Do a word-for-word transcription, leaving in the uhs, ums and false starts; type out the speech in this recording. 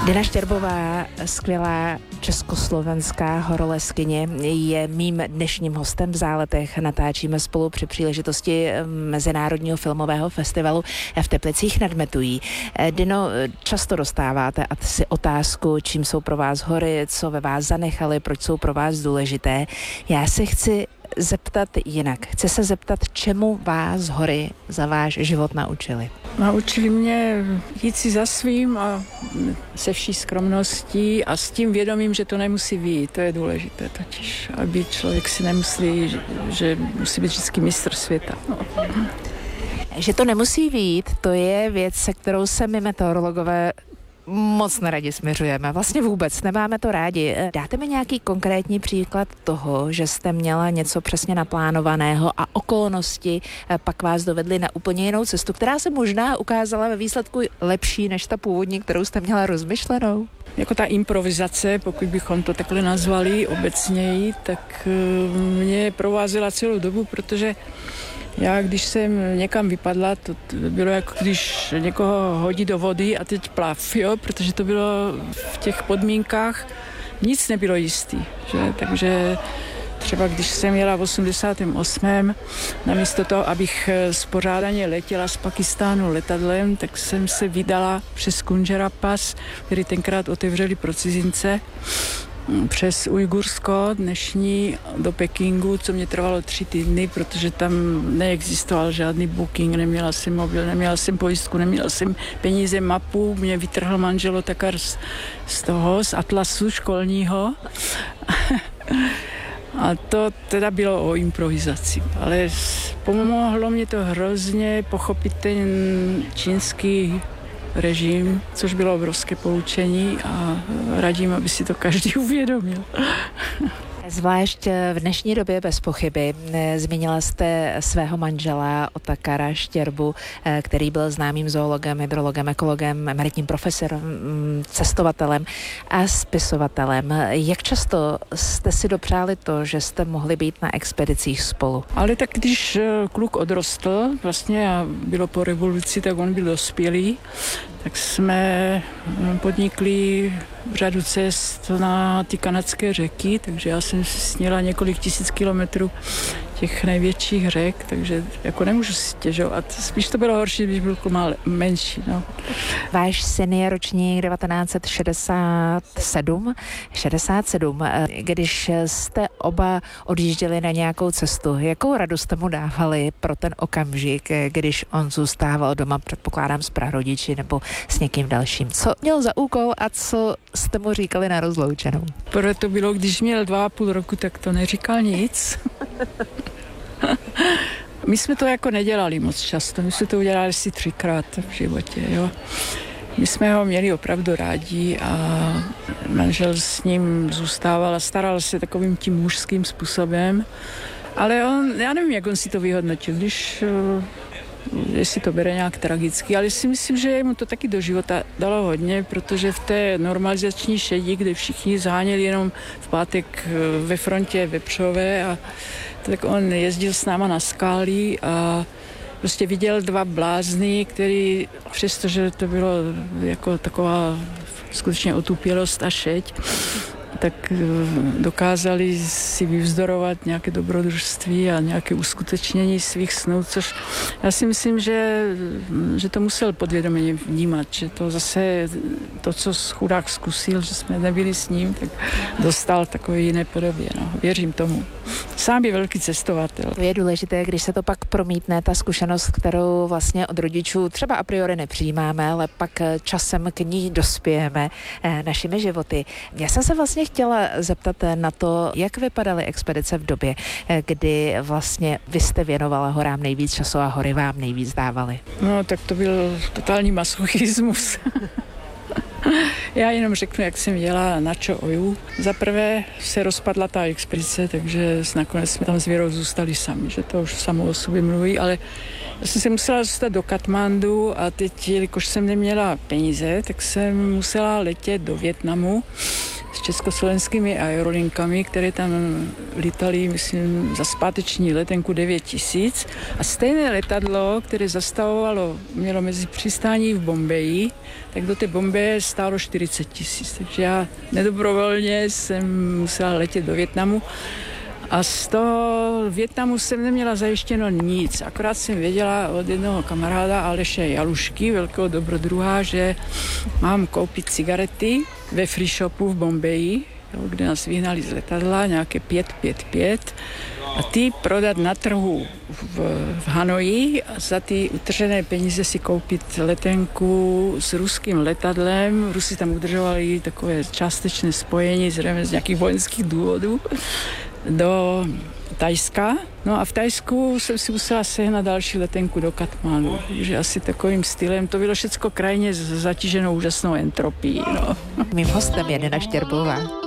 Dina Štěrbová, skvělá československá horolezkyně, je mým dnešním hostem v Záletech. Natáčíme spolu při příležitosti Mezinárodního filmového festivalu v Teplicích nad Metují. Dino, často dostáváte asi otázku, čím jsou pro vás hory, co ve vás zanechali, proč jsou pro vás důležité. Já se chci zeptat jinak. Chci se zeptat, čemu vás hory za váš život naučili? Naučili mě jít si za svým a se vší skromností a s tím vědomím, že to nemusí vyjít. To je důležité totiž, aby člověk si nemyslí, že, že musí být vždycky mistr světa. No. Že to nemusí vyjít, to je věc, se kterou se my meteorologové moc neradi směřujeme. Vlastně vůbec nemáme to rádi. Dáte mi nějaký konkrétní příklad toho, že jste měla něco přesně naplánovaného a okolnosti pak vás dovedly na úplně jinou cestu, která se možná ukázala ve výsledku lepší než ta původní, kterou jste měla rozmyšlenou? Jako ta improvizace, pokud bychom to takhle nazvali obecněji, tak mě provázela celou dobu, protože já, když jsem někam vypadla, to bylo jako když někoho hodí do vody a teď plav, jo, protože to bylo v těch podmínkách, nic nebylo jistý, že? Takže třeba když jsem jela v osmdesátém osmém namísto toho, abych spořádaně letěla z Pakistánu letadlem, tak jsem se vydala přes Kunjara Pass, který tenkrát otevřeli pro cizince, přes Ujgursko dnešní do Pekingu, co mě trvalo tři týdny, protože tam neexistoval žádný booking, neměla jsem mobil, neměla jsem pojistku, neměla jsem peníze, mapu, mě vytrhl manžel Otakar z, z toho, z atlasu školního. A to teda bylo o improvizaci, ale pomohlo mě to hrozně pochopit ten čínský režim, což bylo obrovské poučení a radím, aby si to každý uvědomil. Zvlášť v dnešní době bez pochyby. Zmínila jste svého manžela Otakara Štěrbu, který byl známým zoologem, hydrologem, ekologem, emeritním profesorem, cestovatelem a spisovatelem. Jak často jste si dopřáli to, že jste mohli být na expedicích spolu? Ale tak když kluk odrostl, vlastně a bylo po revoluci, tak on byl dospělý, tak jsme podnikli řadu cest na ty kanadské řeky, takže já jsem sněla několik tisíc kilometrů těch největších řek, takže jako nemůžu si stěžovat. Spíš to bylo horší, když byl mal menší. No. Váš syn je ročník devatenáct set šedesát sedm. šedesát sedm. Když jste oba odjížděli na nějakou cestu, jakou radost jste mu dávali pro ten okamžik, když on zůstával doma, předpokládám s prarodiči nebo s někým dalším? Co měl za úkol a co jste mu říkali na rozloučenou? Proto to bylo, když měl dva a půl roku, tak to neříkal nic. My jsme to jako nedělali moc často, my jsme to udělali asi třikrát v životě, jo. My jsme ho měli opravdu rádi a manžel s ním zůstával a staral se takovým tím mužským způsobem, ale on, já nevím, jak on si to vyhodnotil, když jestli to bere nějak tragicky, ale si myslím, že mu to taky do života dalo hodně, protože v té normalizační šedi, kde všichni zháněli jenom v pátek ve frontě vepřové, a tak on jezdil s náma na skály a prostě viděl dva blázny, který přestože to bylo jako taková skutečně otupělost a šeť, tak dokázali si vyvzdorovat nějaké dobrodružství a nějaké uskutečnění svých snů, což já si myslím, že, že to musel podvědomě vnímat, že to zase to, co chudák zkusil, že jsme nebyli s ním, tak dostal takové jiné podobě. No. Věřím tomu. Sám je velký cestovatel. To je důležité, když se to pak promítne, ta zkušenost, kterou vlastně od rodičů třeba a priori nepřijímáme, ale pak časem k ní dospějeme našimi životy. Já jsem se vlastně chtěla zeptat na to, jak vypadaly expedice v době, kdy vlastně vy jste věnovala horám nejvíc času a hory vám nejvíc dávaly. No, tak to byl totální masochismus. Já jenom řeknu, jak jsem jela na Čo-Oju. Za prvé se rozpadla ta expedice, takže nakonec jsme tam s Věrou zůstali sami, že to už samo o sobě mluví, ale já jsem se musela dostat do Katmandu a teď, jelikož jsem neměla peníze, tak jsem musela letět do Vietnamu s československými aerolinkami, které tam lítali, myslím, za zpáteční letenku devět tisíc. A stejné letadlo, které zastavovalo, mělo mezi přistání v Bombeji, tak do té Bombeje stálo čtyřicet tisíc. Takže já nedobrovolně jsem musela letět do Vietnamu. A z toho Vietnamu jsem neměla zajištěno nic. Akorát jsem věděla od jednoho kamaráda Aleše Jalušky, velkého dobrodruha, že mám koupit cigarety ve free shopu v Bombeji, jo, kde nás vyhnali z letadla, nějaké pět pět pět, a ty prodat na trhu v, v Hanoji a za ty utržené peníze si koupit letenku s ruským letadlem. Rusi tam udržovali takové částečné spojení zřejmě z nějakých vojenských důvodů do Thajska. No a v Thajsku jsem si musela sehnat další letenku do Katmandu, že asi takovým stylem. To bylo všecko krajně zatíženo úžasnou entropií. No. Mým hostem je Nina Štěrbová.